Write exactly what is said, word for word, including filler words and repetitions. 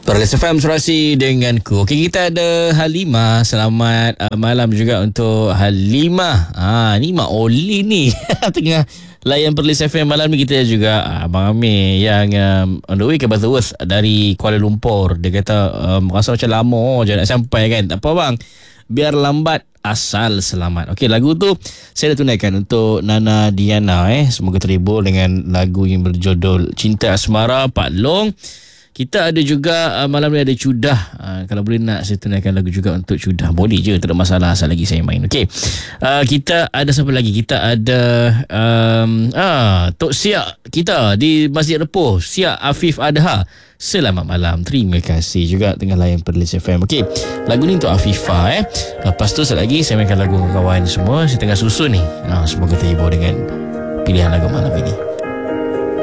Perlis F M Surasi denganku. Okey, kita ada Halimah. Selamat uh, malam juga untuk Halimah. Ah, ni Mak Oli ni. Tengah layan Perlis F M malam ni. Kita juga uh, Abang Amir yang um, on the way ke Butterworth dari Kuala Lumpur. Dia kata um, rasa macam lama je nak sampai kan. Tak apa bang, biar lambat asal selamat. Okey, lagu tu saya dah tunaikan untuk Nana Diana eh. Semoga terhibur dengan lagu yang berjudul Cinta Asmara Pak Long. Kita ada juga uh, malam ni ada Cudah. Uh, kalau boleh nak saya tunaikan lagu juga untuk Cudah. Boleh je, tak ada masalah asal lagi saya main. Okey. Uh, kita ada siapa lagi? Kita ada um, ah, Tok Siak kita di Masjid Repoh, Siak Afif Adha. Selamat malam. Terima kasih juga tengah layan Perlis F M. Okey. Lagu ni untuk Afifah eh. Lepas tu sekejap lagi saya mainkan lagu kawan semua. Saya tengah susun ni. Uh, semoga terhibur dengan pilihan lagu malam ini.